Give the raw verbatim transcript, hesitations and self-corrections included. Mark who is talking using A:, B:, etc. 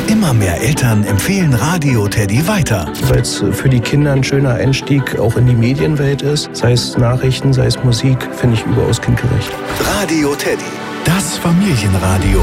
A: Immer mehr Eltern empfehlen Radio Teddy weiter.
B: Weil es für die Kinder ein schöner Einstieg auch in die Medienwelt ist. Sei es Nachrichten, sei es Musik, finde ich überaus kindgerecht.
A: Radio Teddy, das Familienradio.